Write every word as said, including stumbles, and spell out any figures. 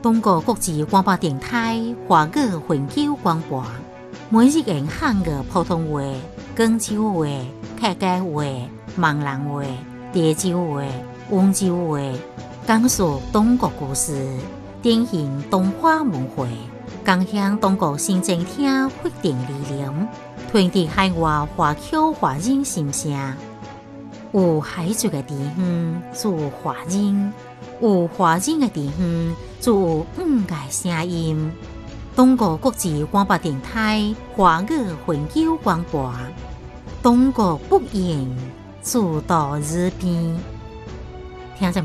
中国国际广播电台华语永久广播，每日用汉语普通话、广州话、客家话、闽南话、潮州话、温州话，讲述中国故事，典型东华文化，共享中国新政厅决定理念，传递海外华侨华人心声。有海水的地方，就有华人；有华人的地方，就有五个声音。中国国际广播电台华语永久广播，中国不言，自到日边。听众